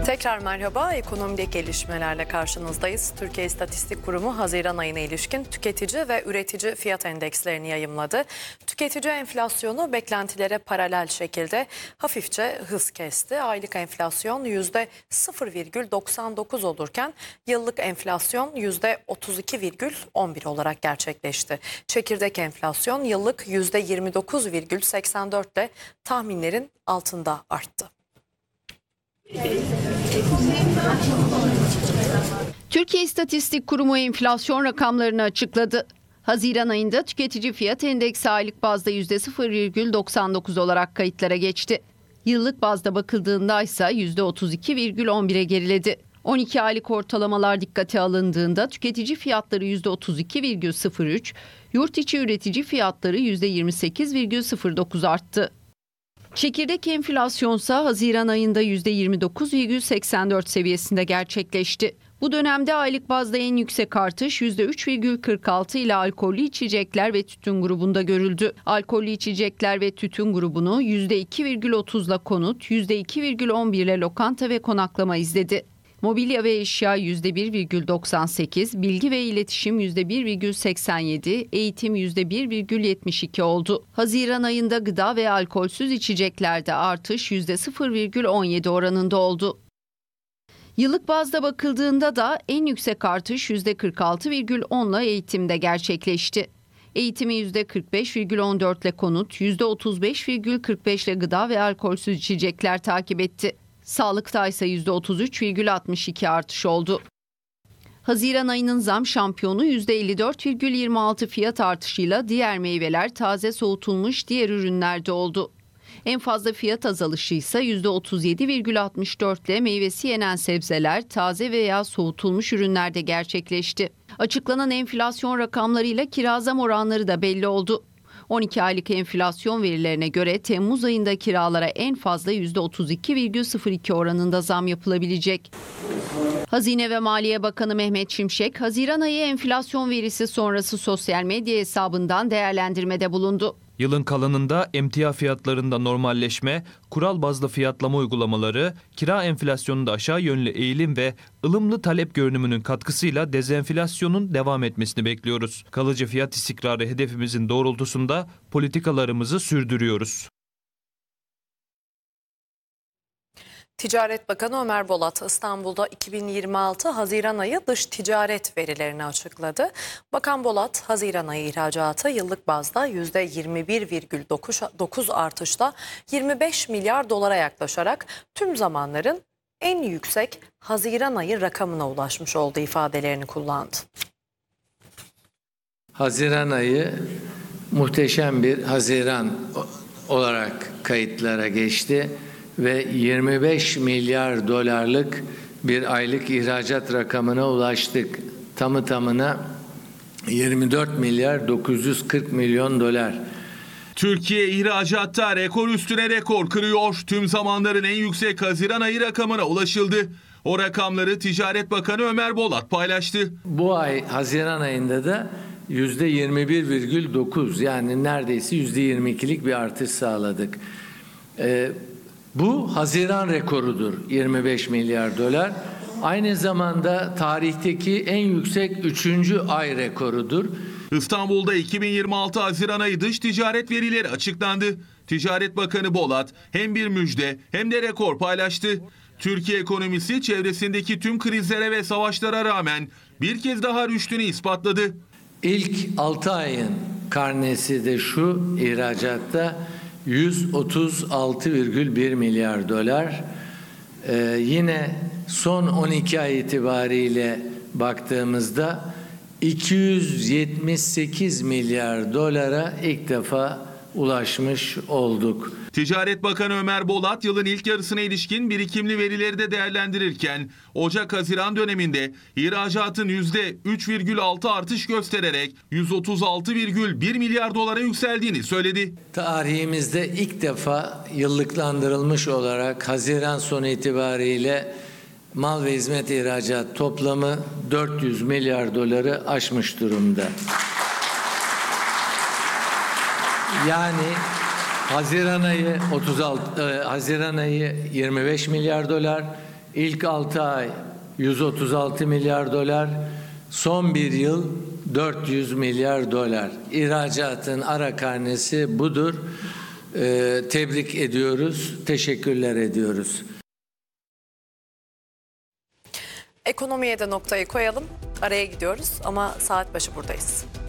Tekrar merhaba. Ekonomideki gelişmelerle karşınızdayız. Türkiye İstatistik Kurumu Haziran ayına ilişkin tüketici ve üretici fiyat endekslerini yayımladı. Tüketici enflasyonu beklentilere paralel şekilde hafifçe hız kesti. Aylık enflasyon %0,99 olurken yıllık enflasyon %32,11 olarak gerçekleşti. Çekirdek enflasyon yıllık %29,84 ile tahminlerin altında arttı. Türkiye İstatistik Kurumu enflasyon rakamlarını açıkladı. Haziran ayında tüketici fiyat endeksi aylık bazda %0,99 olarak kayıtlara geçti. Yıllık bazda bakıldığında ise %32,11'e geriledi. 12 aylık ortalamalar dikkate alındığında tüketici fiyatları %32,03, yurt içi üretici fiyatları %28,09 arttı. Çekirdek enflasyonsa Haziran ayında %29,84 seviyesinde gerçekleşti. Bu dönemde aylık bazda en yüksek artış %3,46 ile alkollü içecekler ve tütün grubunda görüldü. Alkollü içecekler ve tütün grubunu %2,30 ile konut, %2,11 ile lokanta ve konaklama izledi. Mobilya ve eşya %1,98, bilgi ve iletişim %1,87, eğitim %1,72 oldu. Haziran ayında gıda ve alkolsüz içeceklerde artış %0,17 oranında oldu. Yıllık bazda bakıldığında da en yüksek artış %46,10 ile eğitimde gerçekleşti. Eğitimi %45,14 ile konut, %35,45 ile gıda ve alkolsüz içecekler takip etti. Sağlıkta ise %33,62 artış oldu. Haziran ayının zam şampiyonu %54,26 fiyat artışıyla diğer meyveler, taze soğutulmuş diğer ürünlerde oldu. En fazla fiyat azalışı ise %37,64 ile meyvesi yenen sebzeler, taze veya soğutulmuş ürünlerde gerçekleşti. Açıklanan enflasyon rakamlarıyla kira zam oranları da belli oldu. 12 aylık enflasyon verilerine göre Temmuz ayında kiralara en fazla %32,02 oranında zam yapılabilecek. Hazine ve Maliye Bakanı Mehmet Şimşek, Haziran ayı enflasyon verisi sonrası sosyal medya hesabından değerlendirmede bulundu. Yılın kalanında emtia fiyatlarında normalleşme, kural bazlı fiyatlama uygulamaları, kira enflasyonunda aşağı yönlü eğilim ve ılımlı talep görünümünün katkısıyla dezenflasyonun devam etmesini bekliyoruz. Kalıcı fiyat istikrarı hedefimizin doğrultusunda politikalarımızı sürdürüyoruz. Ticaret Bakanı Ömer Bolat İstanbul'da 2026 Haziran ayı dış ticaret verilerini açıkladı. Bakan Bolat, Haziran ayı ihracatı yıllık bazda %21,9 artışla 25 milyar dolara yaklaşarak tüm zamanların en yüksek Haziran ayı rakamına ulaşmış olduğu ifadelerini kullandı. Haziran ayı muhteşem bir Haziran olarak kayıtlara geçti ve 25 milyar dolarlık bir aylık ihracat rakamına ulaştık. Tamı tamına 24 milyar 940 milyon dolar. Türkiye ihracatta rekor üstüne rekor kırıyor. Tüm zamanların en yüksek Haziran ayı rakamına ulaşıldı. O rakamları Ticaret Bakanı Ömer Bolat paylaştı. Bu ay Haziran ayında da %21,9 yani neredeyse %22'lik bir artış sağladık. Bu Haziran rekorudur, 25 milyar dolar. Aynı zamanda tarihteki en yüksek 3. ay rekorudur. İstanbul'da 2026 Haziran ayı dış ticaret verileri açıklandı. Ticaret Bakanı Bolat hem bir müjde hem de rekor paylaştı. Türkiye ekonomisi çevresindeki tüm krizlere ve savaşlara rağmen bir kez daha rüştünü ispatladı. İlk 6 ayın karnesi de şu: ihracatta 136,1 milyar dolar. Yine son 12 ay itibariyle baktığımızda 278 milyar dolara ilk defa ulaşmış olduk. Ticaret Bakanı Ömer Bolat yılın ilk yarısına ilişkin birikimli verileri de değerlendirirken Ocak-Haziran döneminde ihracatın %3,6 artış göstererek 136,1 milyar dolara yükseldiğini söyledi. Tarihimizde ilk defa yıllıklandırılmış olarak Haziran sonu itibariyle mal ve hizmet ihracat toplamı 400 milyar doları aşmış durumda. Yani Haziran ayı 25 milyar dolar, İlk 6 ay 136 milyar dolar, son bir yıl 400 milyar dolar. İhracatın ara karnesi budur. Tebrik ediyoruz, teşekkürler ediyoruz. Ekonomiye de noktayı koyalım. Araya gidiyoruz ama saat başı buradayız.